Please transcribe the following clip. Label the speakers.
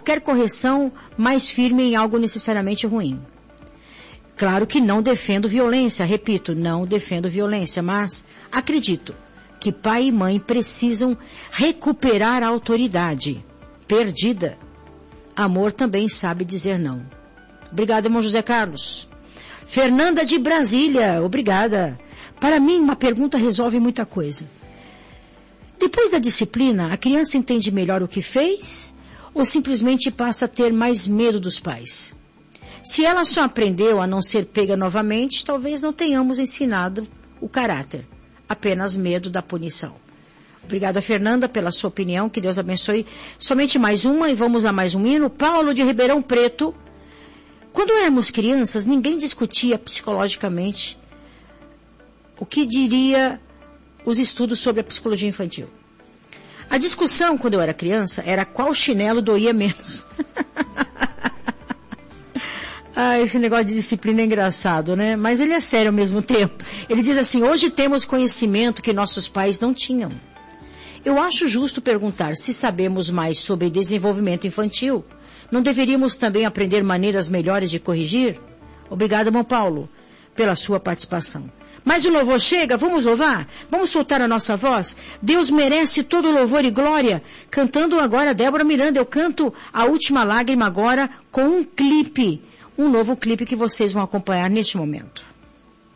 Speaker 1: qualquer correção mais firme em algo necessariamente ruim. Claro que não defendo violência, repito, não defendo violência, mas acredito que pai e mãe precisam recuperar a autoridade perdida. Amor também sabe dizer não. Obrigada, irmão José Carlos. Fernanda de Brasília, obrigada. Para mim, uma pergunta resolve muita coisa. Depois da disciplina, a criança entende melhor o que fez ou simplesmente passa a ter mais medo dos pais? Se ela só aprendeu a não ser pega novamente, talvez não tenhamos ensinado o caráter, apenas medo da punição. Obrigada, Fernanda, pela sua opinião, que Deus abençoe. Somente mais uma e vamos a mais um hino. Paulo de Ribeirão Preto. Quando éramos crianças, ninguém discutia psicologicamente o que diria os estudos sobre a psicologia infantil. A discussão, quando eu era criança, era qual chinelo doía menos. Esse negócio de disciplina é engraçado, né? Mas ele é sério ao mesmo tempo. Ele diz assim, hoje temos conhecimento que nossos pais não tinham. Eu acho justo perguntar se sabemos mais sobre desenvolvimento infantil. Não deveríamos também aprender maneiras melhores de corrigir? Obrigado, irmão Paulo, pela sua participação. Mas o louvor chega, vamos louvar? Vamos soltar a nossa voz? Deus merece todo louvor e glória. Cantando agora Débora Miranda, eu canto A Última Lágrima agora com um clipe. Um novo clipe que vocês vão acompanhar neste momento.